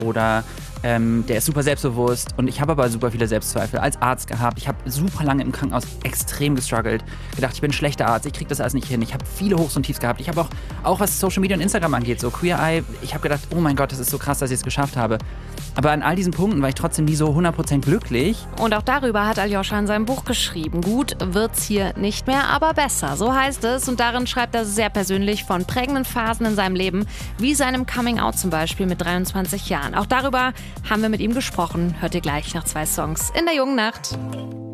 oder der ist super selbstbewusst und ich habe aber super viele Selbstzweifel als Arzt gehabt. Ich habe super lange im Krankenhaus extrem gestruggelt, gedacht, ich bin ein schlechter Arzt, ich kriege das alles nicht hin. Ich habe viele Hochs und Tiefs gehabt. Ich habe auch was Social Media und Instagram angeht, so Queer Eye, ich habe gedacht, oh mein Gott, das ist so krass, dass ich es geschafft habe. Aber an all diesen Punkten war ich trotzdem nie so 100% glücklich. Und auch darüber hat Aljoscha in seinem Buch geschrieben. Gut wird's hier nicht mehr, aber besser. So heißt es. Und darin schreibt er sehr persönlich von prägenden Phasen in seinem Leben, wie seinem Coming-out zum Beispiel mit 23 Jahren. Auch darüber haben wir mit ihm gesprochen. Hört ihr gleich nach 2 Songs in der jungen Nacht.